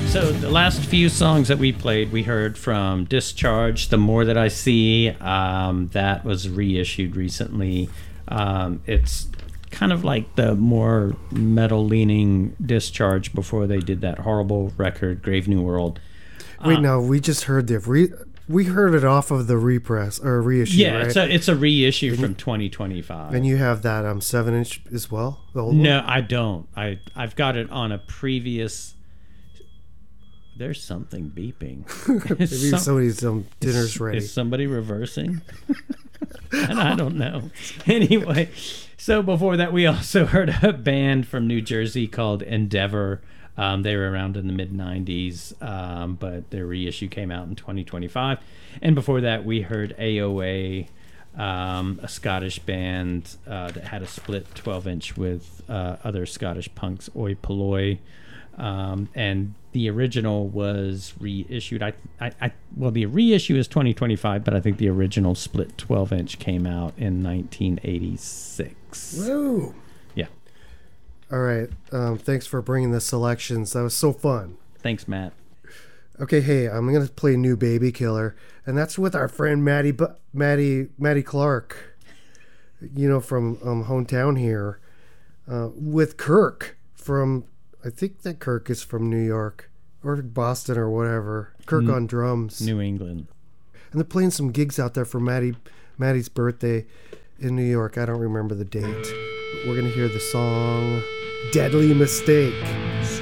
So the last few songs that we played, we heard from Discharge, The More That I See. That was reissued recently. It's kind of like the more metal-leaning Discharge before they did that horrible record, Grave New World. Wait, no, we just heard we heard it off of the repress or reissue. Yeah, right? it's a reissue from 2025. And you have that 7-inch as well. The old No, one? I don't. I've got it on a previous. There's something beeping. Maybe somebody's dinner's ready. Is somebody reversing? And I don't know. Anyway, so before that, we also heard a band from New Jersey called Endeavor. They were around in the mid-'90s, but their reissue came out in 2025. And before that, we heard AOA, a Scottish band that had a split 12-inch with other Scottish punks, Oi Polloi. And the original was reissued. Well, the reissue is 2025, but I think the original split 12-inch came out in 1986. Whoa. Yeah. All right. Thanks for bringing the selections. That was so fun. Thanks, Matt. Okay, hey, I'm going to play New Baby Killer, and that's with our friend Maddie Clark, from hometown here, with Kirk from... I think that Kirk is from New York or Boston or whatever. Kirk on drums. New England. And they're playing some gigs out there for Maddie's birthday in New York. I don't remember the date. But we're going to hear the song Deadly Mistake.